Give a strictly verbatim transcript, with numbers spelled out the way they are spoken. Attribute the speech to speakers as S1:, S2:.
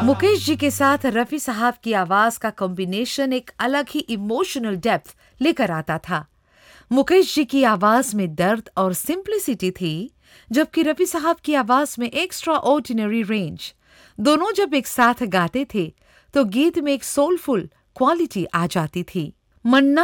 S1: मुकेश जी के साथ रफी साहब की आवाज का कॉम्बिनेशन एक अलग ही इमोशनल डेप्थ लेकर आता था। मुकेश जी की आवाज में दर्द और सिंप्लिसिटी थी, जबकि रफी साहब की आवाज में एक्स्ट्रा ऑर्डिनरी रेंज। दोनों जब एक साथ गाते थे तो गीत में एक सोलफुल क्वालिटी आ जाती थी। मन्ना